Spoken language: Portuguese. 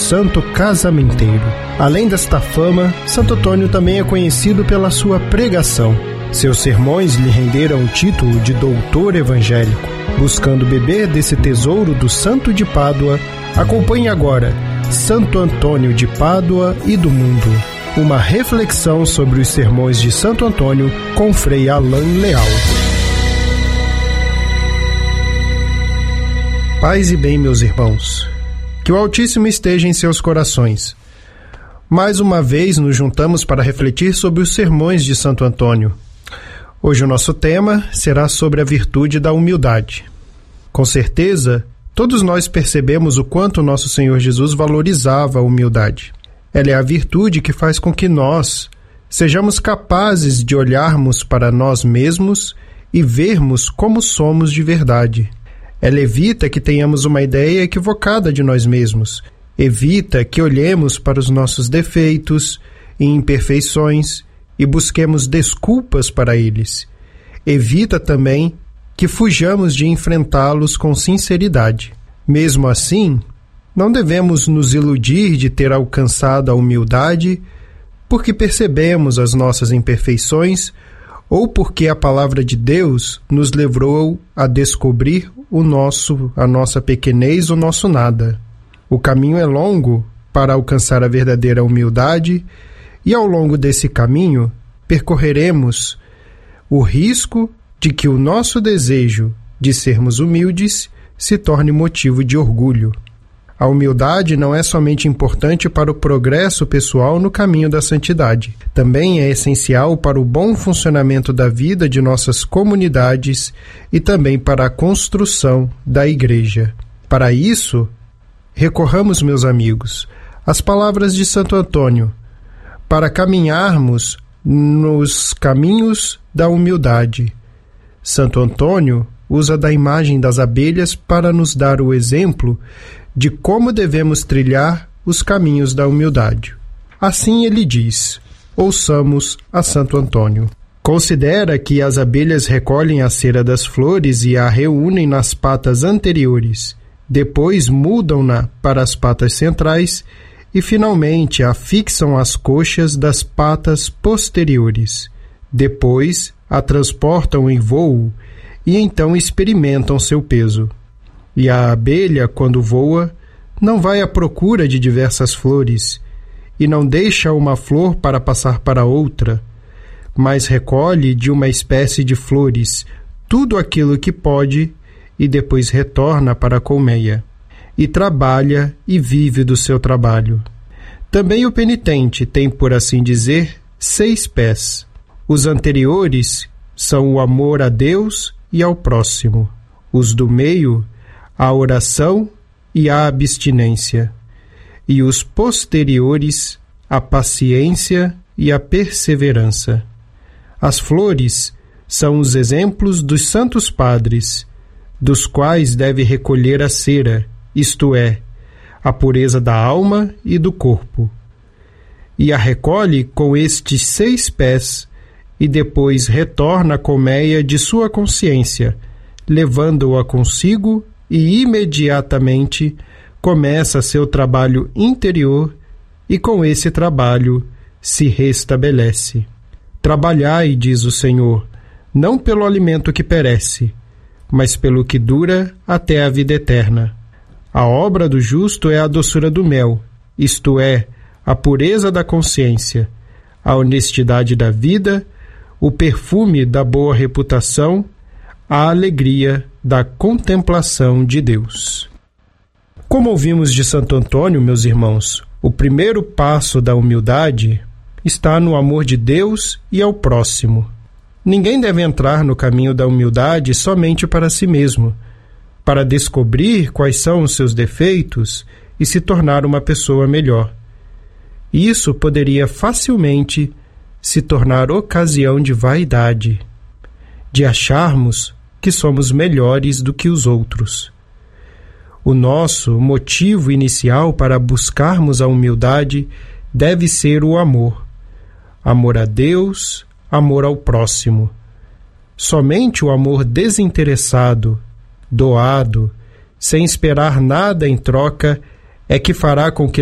santo casamenteiro. Além desta fama, Santo Antônio também é conhecido pela sua pregação. Seus sermões lhe renderam o título de doutor evangélico. Buscando beber desse tesouro do Santo de Pádua, acompanhe agora Santo Antônio de Pádua e do Mundo. Uma reflexão sobre os sermões de Santo Antônio com Frei Alain Leal. Paz e bem, meus irmãos. Que o Altíssimo esteja em seus corações. Mais uma vez nos juntamos para refletir sobre os sermões de Santo Antônio. Hoje o nosso tema será sobre a virtude da humildade. Com certeza, todos nós percebemos o quanto nosso Senhor Jesus valorizava a humildade. Ela é a virtude que faz com que nós sejamos capazes de olharmos para nós mesmos e vermos como somos de verdade. Ela evita que tenhamos uma ideia equivocada de nós mesmos. Evita que olhemos para os nossos defeitos e imperfeições e busquemos desculpas para eles. Evita também que fujamos de enfrentá-los com sinceridade. Mesmo assim, não devemos nos iludir de ter alcançado a humildade porque percebemos as nossas imperfeições ou porque a palavra de Deus nos levou a descobrir a nossa pequenez, o nosso nada. O caminho é longo para alcançar a verdadeira humildade e ao longo desse caminho percorreremos o risco de que o nosso desejo de sermos humildes se torne motivo de orgulho. A humildade não é somente importante para o progresso pessoal no caminho da santidade. Também é essencial para o bom funcionamento da vida de nossas comunidades e também para a construção da Igreja. Para isso, recorramos, meus amigos, às palavras de Santo Antônio, para caminharmos nos caminhos da humildade. Santo Antônio usa da imagem das abelhas para nos dar o exemplo de como devemos trilhar os caminhos da humildade. Assim ele diz: ouçamos a Santo Antônio. Considera que as abelhas recolhem a cera das flores e a reúnem nas patas anteriores, depois mudam-na para as patas centrais e finalmente a fixam às coxas das patas posteriores. Depois a transportam em voo e então experimentam seu peso. E a abelha, quando voa, não vai à procura de diversas flores e não deixa uma flor para passar para outra, mas recolhe de uma espécie de flores tudo aquilo que pode e depois retorna para a colmeia, e trabalha e vive do seu trabalho. Também o penitente tem, por assim dizer, 6 pés. Os anteriores são o amor a Deus e ao próximo. Os do meio, a oração e a abstinência. E os posteriores, a paciência e a perseverança. As flores são os exemplos dos santos padres, dos quais deve recolher a cera, isto é, a pureza da alma e do corpo. E a recolhe com estes 6 pés e depois retorna à colmeia de sua consciência, levando-a consigo e imediatamente começa seu trabalho interior e com esse trabalho se restabelece. Trabalhai, diz o Senhor, não pelo alimento que perece, mas pelo que dura até a vida eterna. A obra do justo é a doçura do mel, isto é, a pureza da consciência, a honestidade da vida, o perfume da boa reputação, a alegria da contemplação de Deus. Como ouvimos de Santo Antônio, meus irmãos, o primeiro passo da humildade está no amor de Deus e ao próximo. Ninguém deve entrar no caminho da humildade somente para si mesmo, para descobrir quais são os seus defeitos e se tornar uma pessoa melhor. Isso poderia facilmente se tornar ocasião de vaidade, de acharmos que somos melhores do que os outros. O nosso motivo inicial para buscarmos a humildade deve ser o amor. Amor a Deus, amor ao próximo. Somente o amor desinteressado, doado, sem esperar nada em troca, é que fará com que